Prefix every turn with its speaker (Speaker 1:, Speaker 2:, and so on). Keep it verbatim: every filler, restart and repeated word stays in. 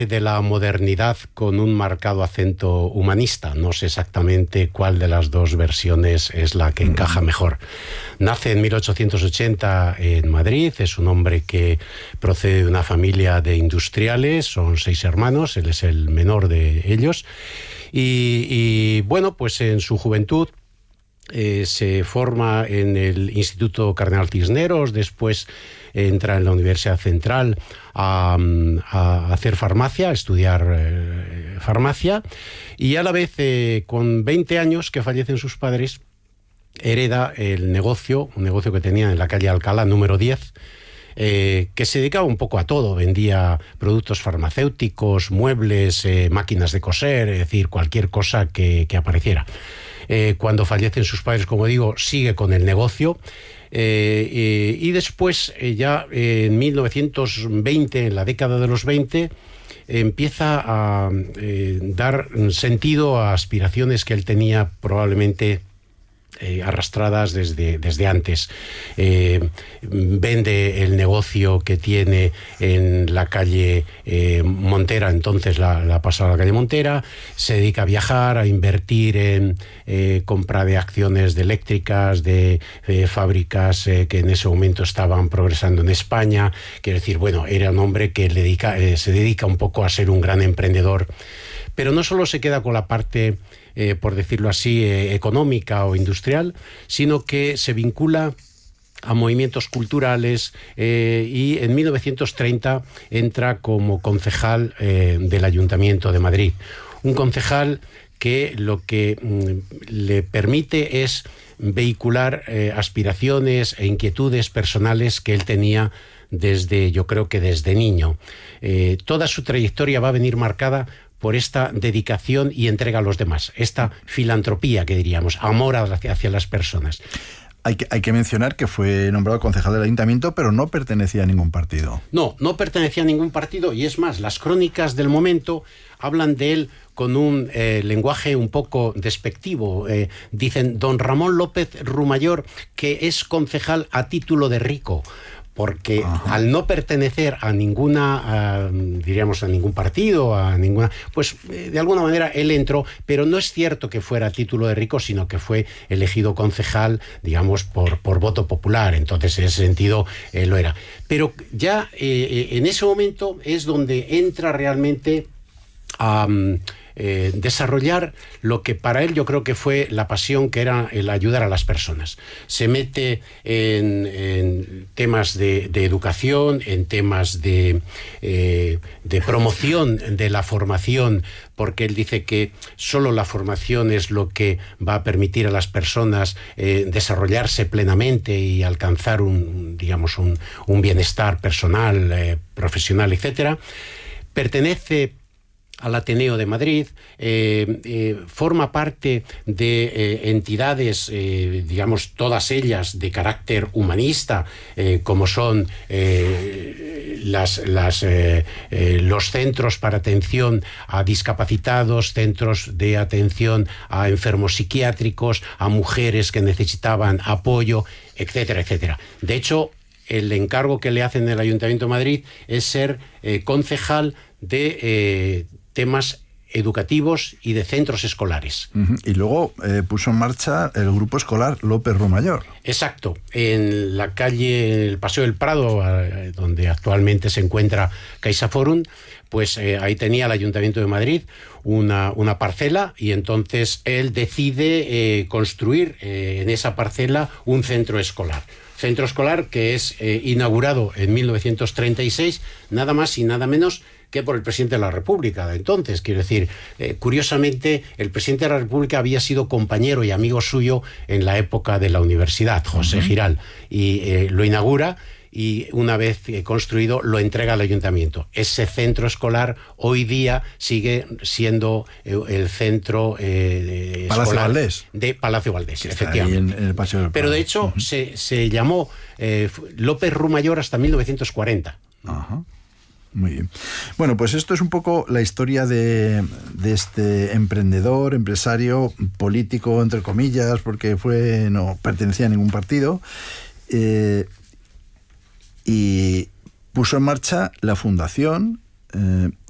Speaker 1: de la modernidad con un marcado acento humanista. No sé exactamente cuál de las dos versiones es la que encaja mejor. Nace en mil ochocientos ochenta en Madrid, es un hombre que procede de una familia de industriales, son seis hermanos, él es el menor de ellos, y, y bueno, pues en su juventud eh, se forma en el Instituto Cardenal Cisneros, después entra en la Universidad Central a, a hacer farmacia, a estudiar eh, farmacia, y a la vez, eh, con veinte años que fallecen sus padres, hereda el negocio, un negocio que tenía en la calle Alcalá número diez, eh, que se dedicaba un poco a todo, vendía productos farmacéuticos, muebles, eh, máquinas de coser, es decir, cualquier cosa que, que apareciera. Eh, cuando fallecen sus padres, como digo, sigue con el negocio. Eh, eh, y después, eh, ya eh, en mil novecientos veinte, en la década de los veinte, eh, empieza a eh, dar sentido a aspiraciones que él tenía probablemente Eh, arrastradas desde, desde antes. Eh, vende el negocio que tiene en la calle eh, Montera, entonces la, la pasa a la calle Montera, se dedica a viajar, a invertir en eh, compra de acciones de eléctricas, de eh, fábricas eh, que en ese momento estaban progresando en España. Quiero decir, bueno, era un hombre que le dedica, eh, se dedica un poco a ser un gran emprendedor. Pero no solo se queda con la parte, eh, por decirlo así, eh, económica o industrial, sino que se vincula a movimientos culturales eh, y en mil novecientos treinta entra como concejal eh, del Ayuntamiento de Madrid. Un concejal que lo que mm, le permite es vehicular eh, aspiraciones e inquietudes personales que él tenía desde, yo creo que desde niño. Eh, toda su trayectoria va a venir marcada por esta dedicación y entrega a los demás, esta filantropía que diríamos, amor hacia, hacia las personas.
Speaker 2: Hay que, hay que mencionar que fue nombrado concejal del Ayuntamiento, pero no pertenecía a ningún partido.
Speaker 1: No, no pertenecía a ningún partido, y es más, las crónicas del momento hablan de él con un eh, lenguaje un poco despectivo. Eh, dicen, don Ramón López Rumayor, que es concejal a título de rico, porque Ajá. al no pertenecer a ninguna, a, diríamos, a ningún partido, a ninguna, pues eh, de alguna manera él entró, pero no es cierto que fuera a título de rico, sino que fue elegido concejal, digamos, por, por voto popular. Entonces, en ese sentido, eh, lo era. Pero ya eh, en ese momento es donde entra realmente a um, eh, desarrollar lo que para él yo creo que fue la pasión, que era el ayudar a las personas. Se mete en, en temas de, de educación, en temas de, eh, de promoción de la formación, porque él dice que solo la formación es lo que va a permitir a las personas eh, desarrollarse plenamente y alcanzar un, digamos, un, un bienestar personal, eh, profesional, etcétera. Pertenece al Ateneo de Madrid, eh, eh, forma parte de eh, entidades, eh, digamos, todas ellas de carácter humanista, eh, como son eh, las, las, eh, eh, los centros para atención a discapacitados, centros de atención a enfermos psiquiátricos, a mujeres que necesitaban apoyo, etcétera, etcétera. De hecho, el encargo que le hacen en el Ayuntamiento de Madrid es ser eh, concejal de eh, temas educativos y de centros escolares.
Speaker 2: Uh-huh. Y luego eh, puso en marcha el grupo escolar López Rumayor.
Speaker 1: Exacto. En la calle, en el Paseo del Prado, eh, donde actualmente se encuentra CaixaForum, pues eh, ahí tenía el Ayuntamiento de Madrid una, una parcela, y entonces él decide eh, construir eh, en esa parcela un centro escolar. Centro escolar que es eh, inaugurado en mil novecientos treinta y seis, nada más y nada menos que por el presidente de la República de entonces. Quiero decir, eh, curiosamente, el presidente de la República había sido compañero y amigo suyo en la época de la universidad, José uh-huh. Giral, y eh, lo inaugura, y una vez eh, construido lo entrega al ayuntamiento. Ese centro escolar hoy día sigue siendo eh, el centro eh,
Speaker 2: Palacio
Speaker 1: escolar
Speaker 2: Valdés.
Speaker 1: de Palacio Valdés,
Speaker 2: que
Speaker 1: efectivamente.
Speaker 2: Está ahí en, en el Paseo del Prado.
Speaker 1: Pero de hecho uh-huh. se, se llamó eh, López Rumayor hasta mil novecientos cuarenta.
Speaker 2: Ajá. Uh-huh. Muy bien. Bueno, pues esto es un poco la historia de, de este emprendedor, empresario, político, entre comillas, porque fue no pertenecía a ningún partido, eh, y puso en marcha la fundación, eh,